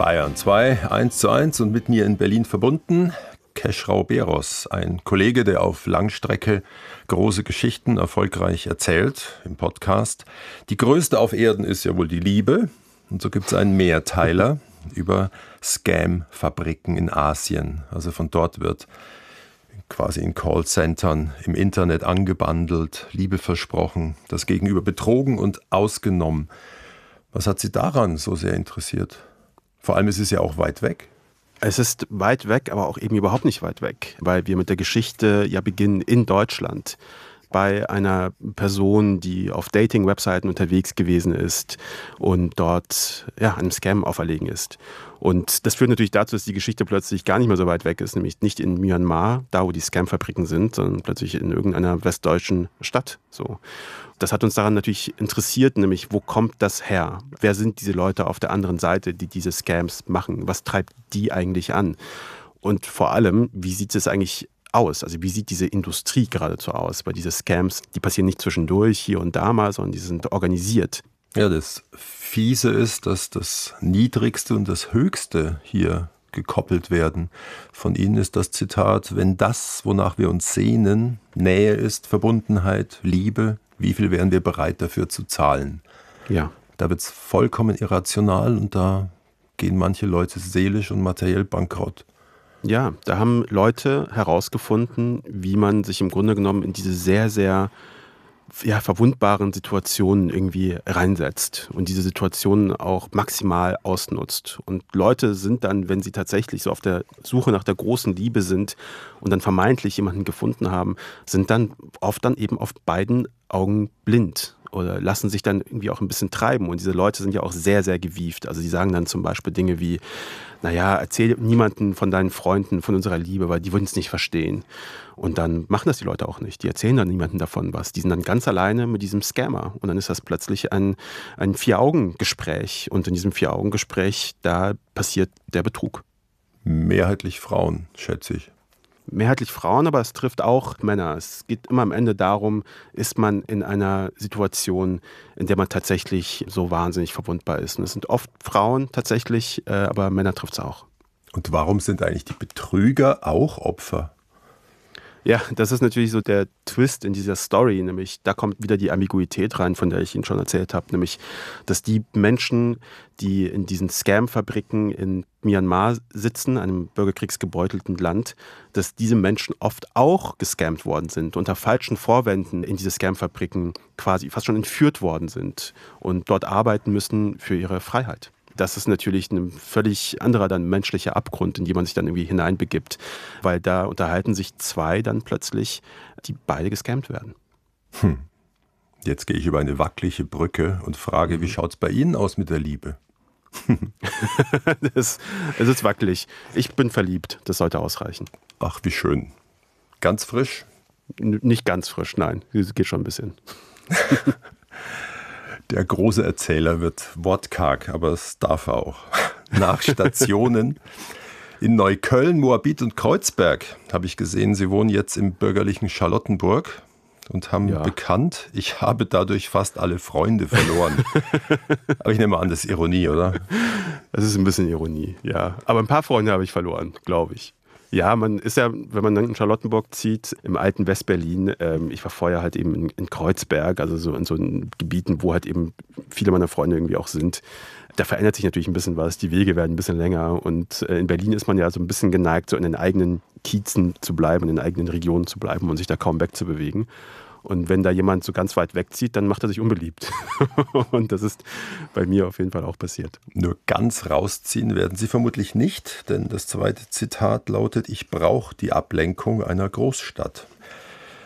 Bayern 2, 1:1 und mit mir in Berlin verbunden Keschrau Beros, ein Kollege, der auf Langstrecke große Geschichten erfolgreich erzählt im Podcast. Die größte auf Erden ist ja wohl die Liebe. Und so gibt es einen Mehrteiler über Scam-Fabriken in Asien. Also von dort wird quasi in Callcentern im Internet angebandelt, Liebe versprochen, das Gegenüber betrogen und ausgenommen. Was hat Sie daran so sehr interessiert? Vor allem ist es ja auch weit weg. Es ist weit weg, aber auch eben überhaupt nicht weit weg, weil wir mit der Geschichte ja beginnen in Deutschland. Bei einer Person, die auf Dating-Webseiten unterwegs gewesen ist und dort einem Scam auferlegen ist. Und das führt natürlich dazu, dass die Geschichte plötzlich gar nicht mehr so weit weg ist, nämlich nicht in Myanmar, da wo die Scam-Fabriken sind, sondern plötzlich in irgendeiner westdeutschen Stadt. So. Das hat uns daran natürlich interessiert, nämlich wo kommt das her? Wer sind diese Leute auf der anderen Seite, die diese Scams machen? Was treibt die eigentlich an? Und vor allem, wie sieht es eigentlich aus? Also wie sieht diese Industrie geradezu aus? Weil diese Scams, die passieren nicht zwischendurch hier und da mal, sondern die sind organisiert. Ja, das Fiese ist, dass das Niedrigste und das Höchste hier gekoppelt werden. Von Ihnen ist das Zitat: Wenn das, wonach wir uns sehnen, Nähe ist, Verbundenheit, Liebe, wie viel wären wir bereit dafür zu zahlen? Ja. Da wird es vollkommen irrational und da gehen manche Leute seelisch und materiell bankrott. Ja, da haben Leute herausgefunden, wie man sich im Grunde genommen in diese sehr, sehr verwundbaren Situationen irgendwie reinsetzt und diese Situationen auch maximal ausnutzt. Und Leute sind dann, wenn sie tatsächlich so auf der Suche nach der großen Liebe sind und dann vermeintlich jemanden gefunden haben, sind dann oft dann eben auf beiden Augen blind oder lassen sich dann irgendwie auch ein bisschen treiben. Und diese Leute sind ja auch sehr, sehr gewieft. Also die sagen dann zum Beispiel Dinge wie, erzähl niemanden von deinen Freunden, von unserer Liebe, weil die würden es nicht verstehen. Und dann machen das die Leute auch nicht. Die erzählen dann niemandem davon was. Die sind dann ganz alleine mit diesem Scammer. Und dann ist das plötzlich ein 4-Augen-Gespräch. Und in diesem 4-Augen-Gespräch, da passiert der Betrug. Mehrheitlich Frauen, schätze ich. Mehrheitlich Frauen, aber es trifft auch Männer. Es geht immer am Ende darum, ist man in einer Situation, in der man tatsächlich so wahnsinnig verwundbar ist. Und es sind oft Frauen tatsächlich, aber Männer trifft es auch. Und warum sind eigentlich die Betrüger auch Opfer? Ja, das ist natürlich so der Twist in dieser Story, nämlich da kommt wieder die Ambiguität rein, von der ich Ihnen schon erzählt habe, nämlich, dass die Menschen, die in diesen Scam-Fabriken in Myanmar sitzen, einem bürgerkriegsgebeutelten Land, dass diese Menschen oft auch gescammt worden sind, unter falschen Vorwänden in diese Scam-Fabriken quasi fast schon entführt worden sind und dort arbeiten müssen für ihre Freiheit. Das ist natürlich ein völlig anderer dann menschlicher Abgrund, in den man sich dann irgendwie hineinbegibt, weil da unterhalten sich zwei dann plötzlich, die beide gescammt werden. Jetzt gehe ich über eine wackelige Brücke und frage, wie schaut es bei Ihnen aus mit der Liebe? Es ist wackelig. Ich bin verliebt, das sollte ausreichen. Ach, wie schön. Ganz frisch? Nicht ganz frisch, nein, es geht schon ein bisschen. Der große Erzähler wird wortkarg, aber es darf er auch. Nach Stationen in Neukölln, Moabit und Kreuzberg habe ich gesehen, Sie wohnen jetzt im bürgerlichen Charlottenburg und haben bekannt, ich habe dadurch fast alle Freunde verloren. Aber ich nehme an, das ist Ironie, oder? Das ist ein bisschen Ironie, ja. Aber ein paar Freunde habe ich verloren, glaube ich. Ja, man ist ja, wenn man dann in Charlottenburg zieht, im alten Westberlin, ich war vorher halt eben in Kreuzberg, also so in so Gebieten, wo halt eben viele meiner Freunde irgendwie auch sind. Da verändert sich natürlich ein bisschen was, die Wege werden ein bisschen länger und in Berlin ist man ja so ein bisschen geneigt, so in den eigenen Kiezen zu bleiben, in den eigenen Regionen zu bleiben und sich da kaum wegzubewegen. Und wenn da jemand so ganz weit wegzieht, dann macht er sich unbeliebt. Und das ist bei mir auf jeden Fall auch passiert. Nur ganz rausziehen werden Sie vermutlich nicht, denn das zweite Zitat lautet: Ich brauche die Ablenkung einer Großstadt.